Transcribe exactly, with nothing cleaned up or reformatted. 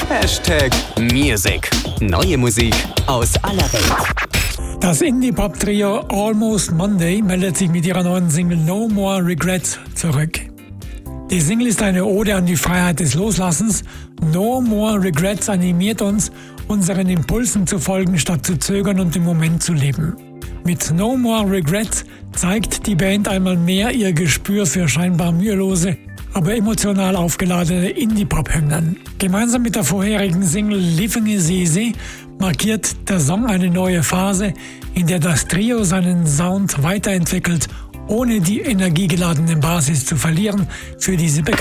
Hashtag Music. Neue Musik aus aller Welt. Das Indie-Pop-Trio Almost Monday meldet sich mit ihrer neuen Single No More Regrets zurück. Die Single ist eine Ode an die Freiheit des Loslassens. No More Regrets animiert uns, unseren Impulsen zu folgen, statt zu zögern und im Moment zu leben. Mit No More Regrets zeigt die Band einmal mehr ihr Gespür für scheinbar mühelose, aber emotional aufgeladene Indie-Pop-Hymnen. Gemeinsam mit der vorherigen Single Living is Easy markiert der Song eine neue Phase, in der das Trio seinen Sound weiterentwickelt, ohne die energiegeladene Basis zu verlieren, für diese bekannt.